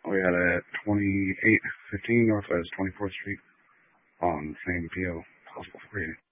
We had at 2815 Northwest 24th Street on same PO, possible for you.